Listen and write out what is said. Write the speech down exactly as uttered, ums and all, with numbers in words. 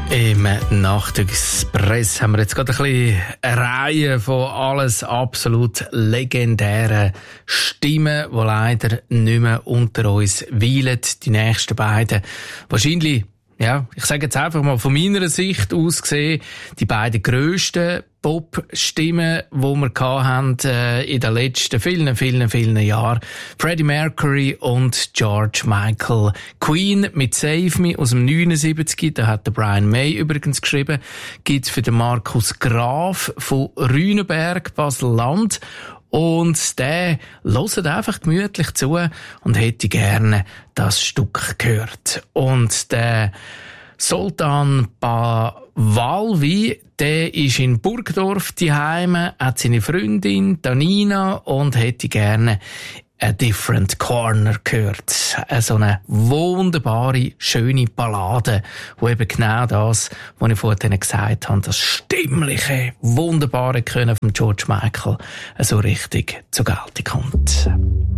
Im Nachtexpress haben wir jetzt gerade ein bisschen eine Reihe von alles absolut legendären Stimmen, die leider nicht mehr unter uns weilen. Die nächsten beiden wahrscheinlich, ja, ich sage jetzt einfach mal von meiner Sicht aus gesehen, die beiden grössten Pop-Stimmen, die wir hatten, äh, in den letzten vielen, vielen, vielen Jahren. Freddie Mercury und George Michael. Queen mit Save Me aus dem neunundsiebzig, da hat der Brian May übrigens geschrieben, gibt's für den Markus Graf von Rüneberg, Basel-Land. Und der hört einfach gemütlich zu und hätte gerne das Stück gehört. Und der Sultan Bawalwi, der ist in Burgdorf daheim, hat seine Freundin Danina und hätte gerne A Different Corner gehört. So eine wunderbare, schöne Ballade, wo eben genau das, was ich vorhin gesagt habe, das stimmliche, wunderbare Können von George Michael so richtig zur Geltung kommt.